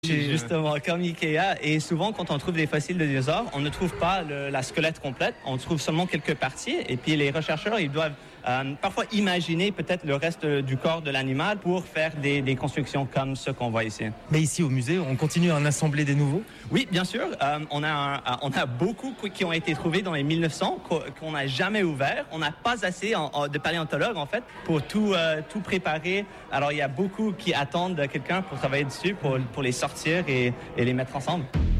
Justement, comme Ikea. Et souvent, quand on trouve des fossiles de dinosaures, on ne trouve pas la squelette complète. On trouve seulement quelques parties. Et puis, les chercheurs, ils doivent parfois imaginer peut-être le reste du corps de l'animal pour faire des constructions comme ce qu'on voit ici. Mais ici, au musée, on continue à en assembler des nouveaux? Oui, bien sûr. On a beaucoup qui ont été trouvés dans les 1900 qu'on n'a jamais ouvert. On n'a pas assez de paléontologues, en fait, pour tout préparer. Alors, il y a beaucoup qui attendent quelqu'un pour travailler dessus, pour les sortir et les mettre ensemble.